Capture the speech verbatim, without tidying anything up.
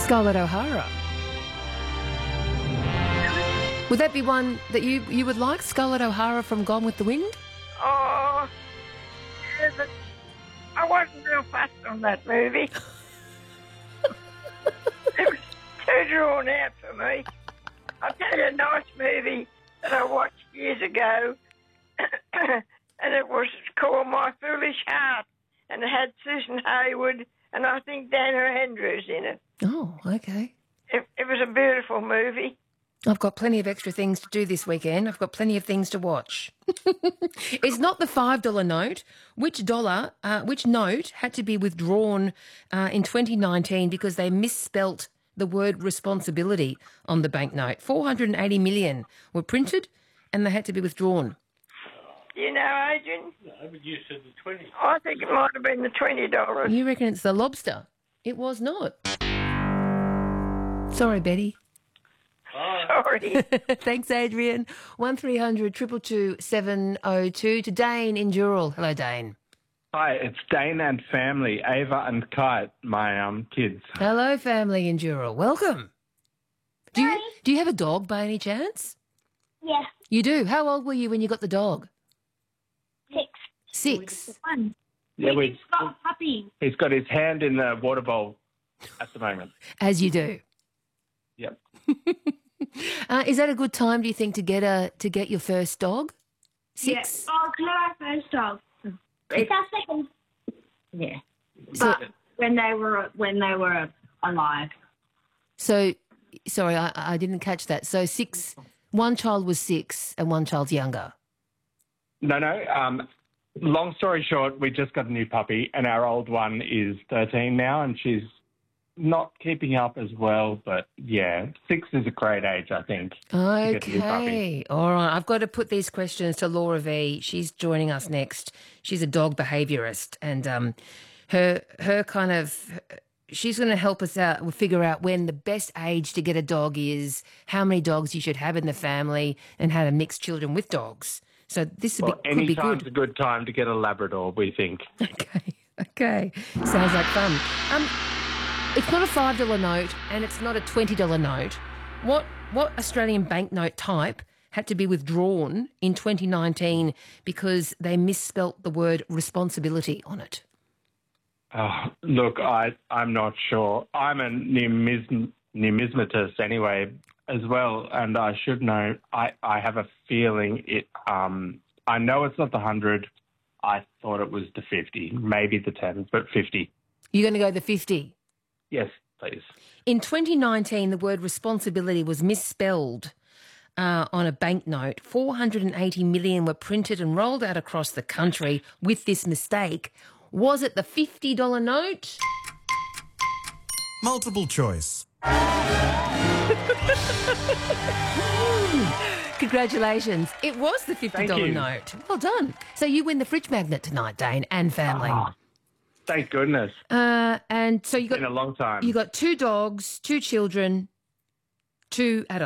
Scarlett O'Hara. Would that be one that you, you would like, Scarlett O'Hara from Gone with the Wind? Oh, yeah, but I wasn't real fussed on that movie. It was too drawn out for me. I'll tell you a nice movie that I watched years ago, and it was called My Foolish Heart, and it had Susan Hayward and I think Dana Andrews in it. Oh, okay. It, it was a beautiful movie. I've got plenty of extra things to do this weekend. I've got plenty of things to watch. It's not the five dollar note. Which dollar, uh, which note had to be withdrawn uh, in twenty nineteen because they misspelt the word responsibility on the banknote? four hundred eighty million were printed and they had to be withdrawn. Do you know, Adrian? No, but you said the twenty. I think it might have been the twenty dollars. You reckon it's the lobster? It was not. Sorry, Betty. Sorry. Thanks, Adrian. one three hundred two two two seven oh two. To Dane in Dural. Hello, Dane. Hi, it's Dane and family, Ava and Kite, my um kids. Hello, family in Dural. Welcome. Do you, do you have a dog by any chance? Yeah, You do. How old were you when you got the dog? six. Six. One. Yeah, we we, just got a puppy. he's got his hand in the water bowl at the moment. As you do. Yep. Uh, is that a good time, do you think, to get a to get your first dog? Six. Yeah. Oh, it's not our first dog. It's our second. Yeah. So, But when they were when they were alive. so sorry, I, I didn't catch that. So six. One child was six, and one child's younger. No, no. Um, long story short, we just got a new puppy, and our old one is thirteen now, and she's not keeping up as well. But yeah, six is a great age, I think. to get a new puppy. Okay. All right. I've got to put these questions to Laura V. She's joining us next. She's a dog behaviourist, and um, her her kind of she's going to help us out. We'll figure out when the best age to get a dog is, how many dogs you should have in the family, and how to mix children with dogs. So this would Well, be, could any be time's good. a good time to get a Labrador, we think. Okay. Okay. Sounds like fun. Um, it's not a five dollar note and it's not a twenty dollar note. What what Australian banknote type had to be withdrawn in twenty nineteen because they misspelt the word responsibility on it? Oh, look, I, I'm not sure. I'm a numism- numismatist anyway as well, and I should know. I, I have a feeling it, um, I know it's not the one hundred. I thought it was the fifty, maybe the ten, but fifty. You're going to go the fifty. Yes, please. In twenty nineteen, the word responsibility was misspelled uh, on a banknote. four hundred eighty million were printed and rolled out across the country with this mistake. Was it the fifty dollar note? Multiple choice. Congratulations. It was the fifty dollar Thank you. note. Well done. So you win the fridge magnet tonight, Dane, and family. Oh, thank goodness. Uh, and so you got Been a long time. you got two dogs, two children, two adults.